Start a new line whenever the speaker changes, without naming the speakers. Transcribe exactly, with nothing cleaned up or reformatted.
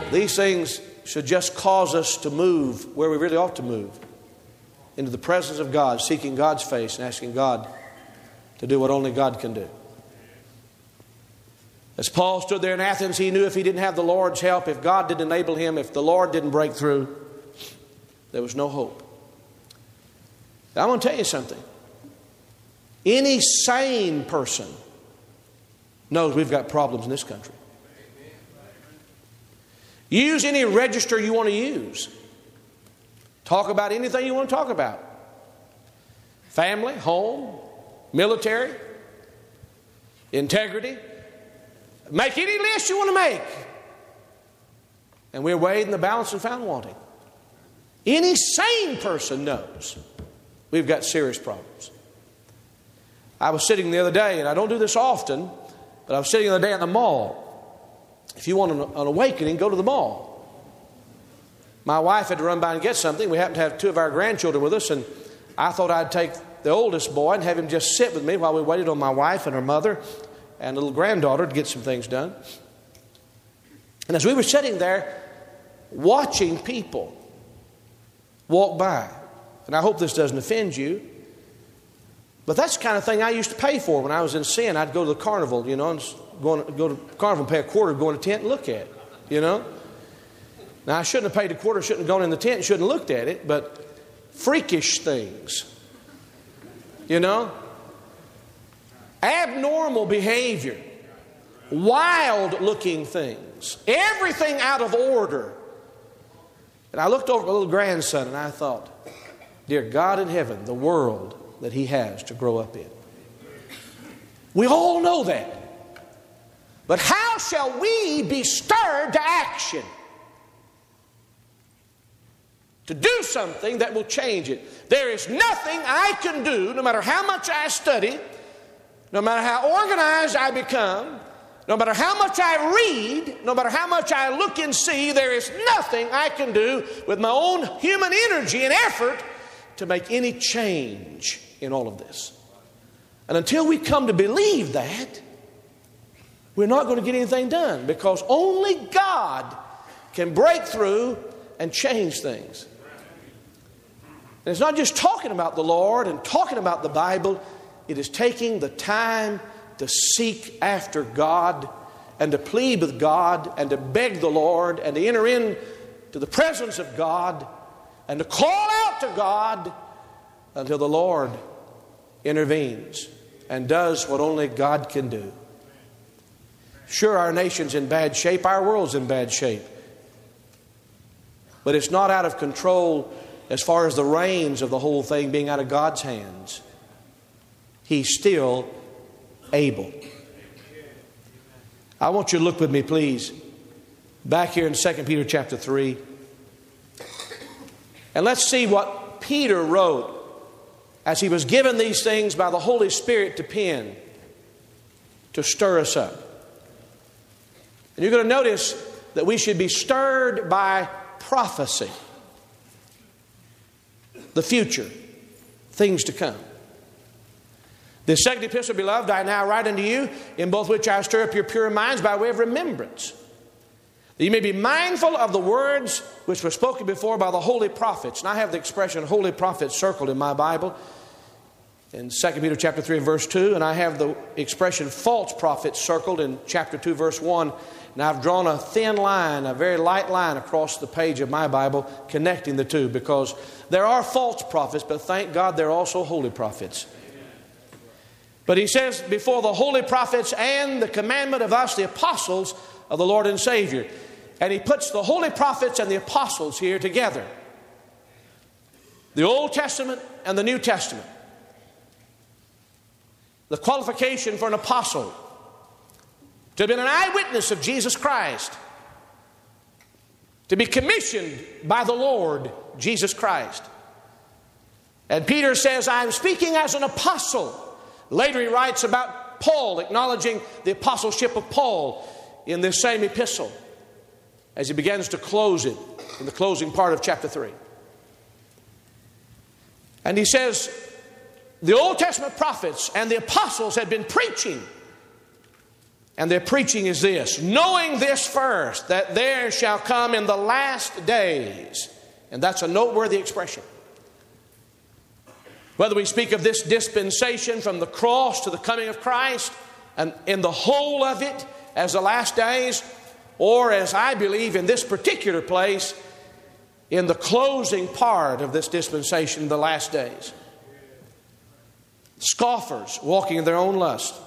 These things should just cause us to move where we really ought to move, into the presence of God, seeking God's face and asking God to do what only God can do. As Paul stood there in Athens, he knew if he didn't have the Lord's help, if God didn't enable him, if the Lord didn't break through, there was no hope. Now, I want to tell you something. Any sane person knows we've got problems in this country. Use any register you want to use. Talk about anything you want to talk about. Family, home, military, integrity. Make any list you want to make. And we're weighed in the balance and found wanting. Any sane person knows we've got serious problems. I was sitting the other day, and I don't do this often, but I was sitting the other day in the mall. If you want an, an awakening, go to the mall. My wife had to run by and get something. We happened to have two of our grandchildren with us, and I thought I'd take the oldest boy and have him just sit with me while we waited on my wife and her mother and a little granddaughter to get some things done. And as we were sitting there watching people walk by, and I hope this doesn't offend you, but that's the kind of thing I used to pay for when I was in sin. I'd go to the carnival, you know, and go, on, go to the carnival and pay a quarter to go in a tent and look at it, you know. Now, I shouldn't have paid a quarter, shouldn't have gone in the tent, shouldn't have looked at it, but freakish things, you know. Abnormal behavior, wild-looking things, everything out of order. And I looked over at my little grandson and I thought, dear God in heaven, the world that he has to grow up in. We all know that. But how shall we be stirred to action? To do something that will change it. There is nothing I can do, no matter how much I study, no matter how organized I become, no matter how much I read, no matter how much I look and see, there is nothing I can do with my own human energy and effort to make any change in all of this. And until we come to believe that, we're not going to get anything done, because only God can break through and change things. And it's not just talking about the Lord and talking about the Bible. It is taking the time to seek after God and to plead with God and to beg the Lord and to enter into the presence of God and to call out to God until the Lord intervenes and does what only God can do. Sure, our nation's in bad shape, our world's in bad shape. But it's not out of control as far as the reins of the whole thing being out of God's hands. He's still able. I want you to look with me, please, back here in Second Peter chapter three. And let's see what Peter wrote as he was given these things by the Holy Spirit to pen, to stir us up. And you're going to notice that we should be stirred by prophecy. The future, things to come. This second epistle, beloved, I now write unto you, in both which I stir up your pure minds by way of remembrance, that you may be mindful of the words which were spoken before by the holy prophets. And I have the expression holy prophets circled in my Bible in Second Peter chapter three and verse two, and I have the expression false prophets circled in chapter two verse one. And I've drawn a thin line, a very light line across the page of my Bible connecting the two, because there are false prophets, but thank God there are also holy prophets. But he says, before the holy prophets and the commandment of us, the apostles of the Lord and Savior. And he puts the holy prophets and the apostles here together. The Old Testament and the New Testament. The qualification for an apostle: to have been an eyewitness of Jesus Christ. To be commissioned by the Lord Jesus Christ. And Peter says, I'm speaking as an apostle. Later he writes about Paul, acknowledging the apostleship of Paul in this same epistle, as he begins to close it in the closing part of chapter three. And he says, the Old Testament prophets and the apostles had been preaching And their preaching is this: knowing this first, that there shall come in the last days. And that's a noteworthy expression. Whether we speak of this dispensation from the cross to the coming of Christ, and in the whole of it as the last days, or as I believe in this particular place, in the closing part of this dispensation, the last days. Scoffers walking in their own lust.